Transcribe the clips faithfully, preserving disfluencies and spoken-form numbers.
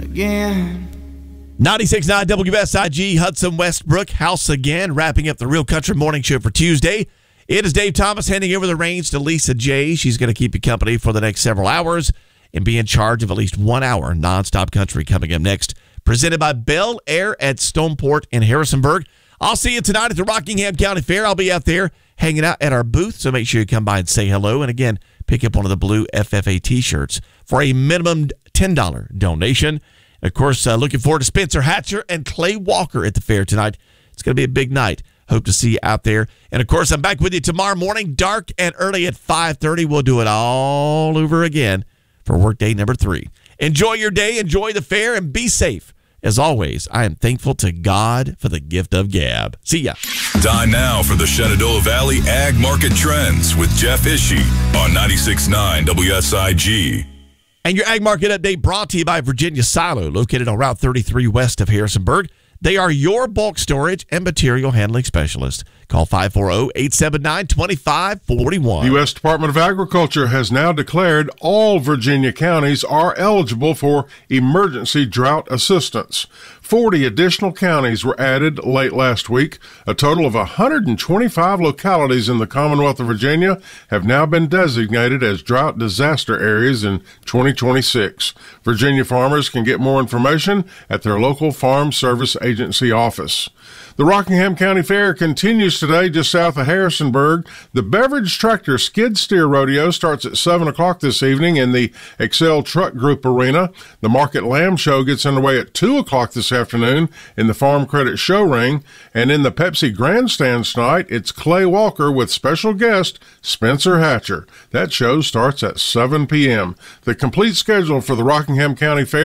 again. ninety-six point nine W S I G, Hudson Westbrook, House Again, wrapping up the Real Country Morning Show for Tuesday. It is Dave Thomas handing over the reins to Lisa J. She's going to keep you company for the next several hours and be in charge of at least one hour nonstop country coming up next. Presented by Bel Air at Stoneport in Harrisonburg. I'll see you tonight at the Rockingham County Fair. I'll be out there hanging out at our booth, so make sure you come by and say hello. And again, pick up one of the blue F F A t-shirts for a minimum ten dollars donation. Of course, uh, looking forward to Spencer Hatcher and Clay Walker at the fair tonight. It's going to be a big night. Hope to see you out there. And, of course, I'm back with you tomorrow morning, dark and early at five thirty. We'll do it all over again for workday number three. Enjoy your day, enjoy the fair, and be safe. As always, I am thankful to God for the gift of gab. See ya. Time now for the Shenandoah Valley Ag Market Trends with Jeff Ishii on ninety-six point nine W S I G. And your Ag Market Update brought to you by Virginia Silo, located on Route thirty-three west of Harrisonburg. They are your bulk storage and material handling specialist. Call five four zero, eight seven nine, two five four one. The U S Department of Agriculture has now declared all Virginia counties are eligible for emergency drought assistance. forty additional counties were added late last week. A total of one hundred twenty-five localities in the Commonwealth of Virginia have now been designated as drought disaster areas in twenty twenty-six. Virginia farmers can get more information at their local Farm Service Agency office. The Rockingham County Fair continues today just south of Harrisonburg. The Beverage Tractor Skid Steer Rodeo starts at seven o'clock this evening in the Excel Truck Group Arena. The Market Lamb Show gets underway at two o'clock this afternoon in the Farm Credit Show Ring. And in the Pepsi Grandstands tonight, it's Clay Walker with special guest Spencer Hatcher. That show starts at seven p.m. The complete schedule for the Rockingham County Fair.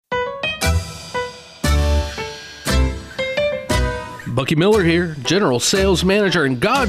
Bucky Miller here, General Sales Manager and God